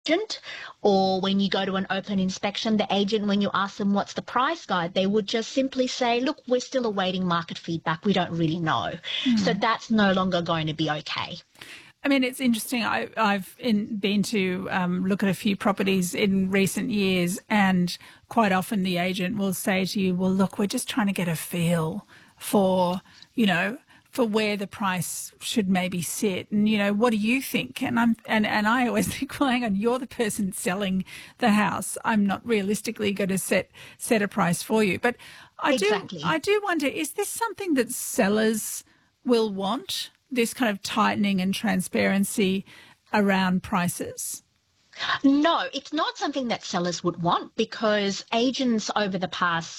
agent, or when you go to an open inspection, the agent, when you ask them what's the price guide, they would just simply say, look, we're still awaiting market feedback. We don't really know. So that's no longer going to be okay. I mean, it's interesting. I've been to look at a few properties in recent years, and quite often the agent will say to you, well, look, we're just trying to get a feel for, for where the price should maybe sit. And, what do you think? And I always think, well, hang on, you're the person selling the house. I'm not realistically going to set a price for you. But I do wonder, is this something that sellers will want? This kind of tightening and transparency around prices? No, it's not something that sellers would want, because agents over the past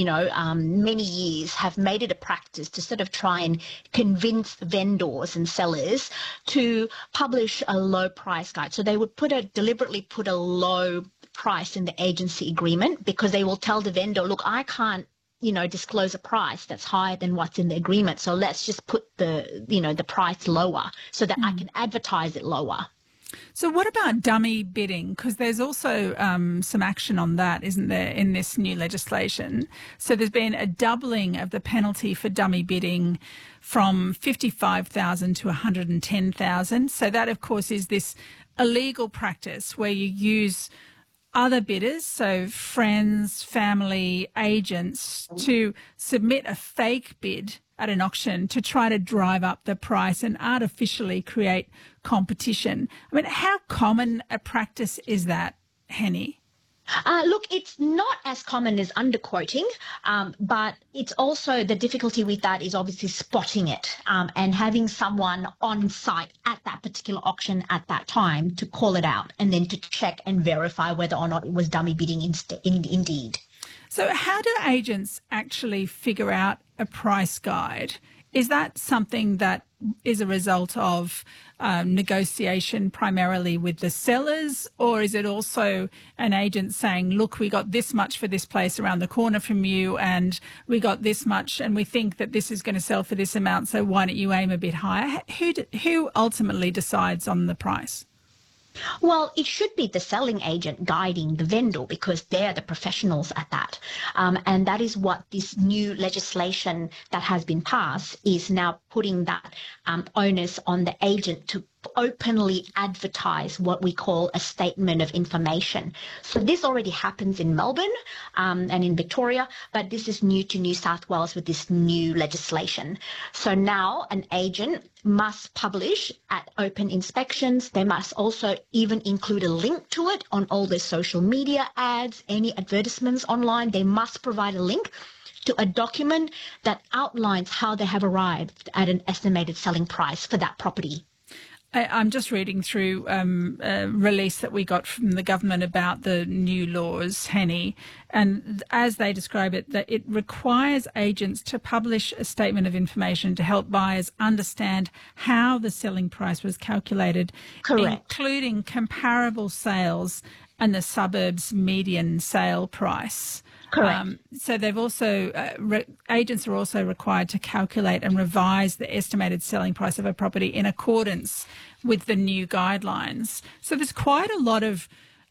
many years have made it a practice to sort of try and convince vendors and sellers to publish a low price guide. So they would deliberately put a low price in the agency agreement, because they will tell the vendor, look, I can't disclose a price that's higher than what's in the agreement. So let's just put the price lower so that I can advertise it lower. So what about dummy bidding? Because there's also some action on that, isn't there, in this new legislation? So there's been a doubling of the penalty for dummy bidding from $55,000 to $110,000. So that, of course, is this illegal practice where you use other bidders, so friends, family, agents, to submit a fake bid at an auction to try to drive up the price and artificially create competition. I mean, how common a practice is that, Henny? Look, it's not as common as underquoting, but it's also, the difficulty with that is obviously spotting it and having someone on site at that particular auction at that time to call it out and then to check and verify whether or not it was dummy bidding indeed. So how do agents actually figure out a price guide? Is that something that is a result of negotiation primarily with the sellers, or is it also an agent saying, look, we got this much for this place around the corner from you, and we got this much, and we think that this is going to sell for this amount, so why don't you aim a bit higher? Who ultimately decides on the price? Well, it should be the selling agent guiding the vendor, because they're the professionals at that. And that is what this new legislation that has been passed is now putting that onus on the agent to openly advertise what we call a statement of information. So this already happens in Melbourne and in Victoria, but this is new to New South Wales with this new legislation. So now an agent must publish at open inspections. They must also even include a link to it on all their social media ads, any advertisements online. They must provide a link to a document that outlines how they have arrived at an estimated selling price for that property. I'm just reading through a release that we got from the government about the new laws, Henny, and as they describe it, that it requires agents to publish a statement of information to help buyers understand how the selling price was calculated, Correct, including comparable sales and the suburbs median sale price. Correct. So they've also, agents are also required to calculate and revise the estimated selling price of a property in accordance with the new guidelines. So there's quite a lot of,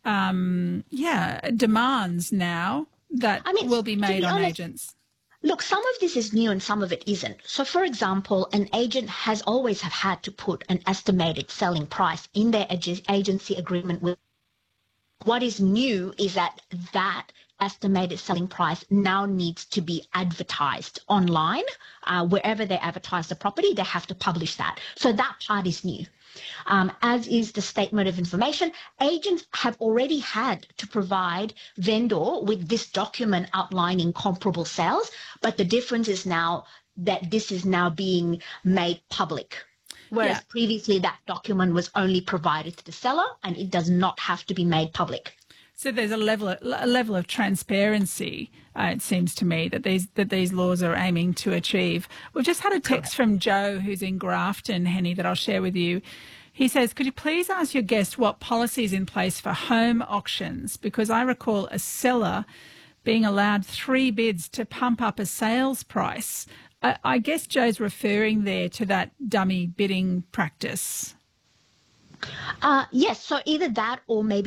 demands now that will be made on agents. Look, some of this is new and some of it isn't. So, for example, an agent has always have had to put an estimated selling price in their agency agreement with. What is new is that estimated selling price now needs to be advertised online. Wherever they advertise the property, they have to publish that. So that part is new. As is the statement of information. Agents have already had to provide vendor with this document outlining comparable sales, but the difference is now that this is now being made public. Whereas previously that document was only provided to the seller and it does not have to be made public. So there's a level of transparency, it seems to me, that these laws are aiming to achieve. We've just had a text from Joe, who's in Grafton, Henny, that I'll share with you. He says, could you please ask your guest what policy is in place for home auctions? Because I recall a seller being allowed 3 bids to pump up a sales price. I guess Joe's referring there to that dummy bidding practice. Yes, so either that or maybe